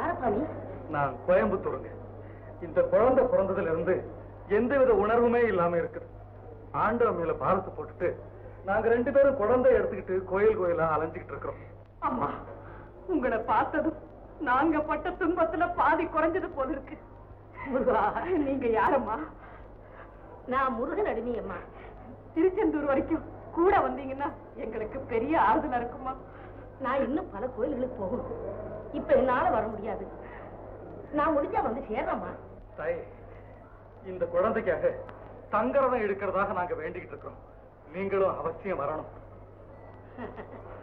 யாரப்பா நீ? நான் கோயம்புத்தூருங்க. இந்த குழந்தை பிறந்ததுல இருந்து எந்தவித உணர்வுமே இல்லாம இருக்குது. ஆண்டவன் மேல பாரத்தை போட்டுட்டு நாங்க 2 பேரும் குழந்தை எடுத்துக்கிட்டு கோயில் கோயிலா அலைஞ்சுக்கிட்டு இருக்கிறோம். அம்மா, உங்களை பார்த்ததும் நாங்க பட்ட துன்பத்துல பாதி குறைஞ்சது போல இருக்கு. நீங்க யாரம்மா? நான் முருகன் அடிமை அம்மா. திருச்செந்தூர் வரைக்கும் கூட வந்தீங்கன்னா எங்களுக்கு பெரிய ஆறுதலா இருக்குமா? நான் இன்னும் பல கோயில்களுக்கு போகணும். இப்ப என்னால வர முடியாது. நான் முடிஞ்சா வந்து சேர்றேம்மா. தாய், இந்த குழந்தைக்காக தங்கரதம் எடுக்கிறதாக நாங்க வேண்டிக்கிட்டு இருக்கிறோம். நீங்களும் அவசியம் வரணும்.